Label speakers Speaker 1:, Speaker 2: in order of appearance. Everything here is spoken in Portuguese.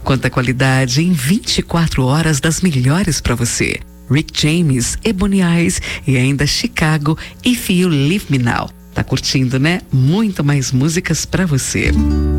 Speaker 1: Quanta qualidade em 24 horas das melhores pra você. Rick James, Ebony Eyes e ainda Chicago, If You Leave Me Now. Tá curtindo, né? Muito mais músicas pra você.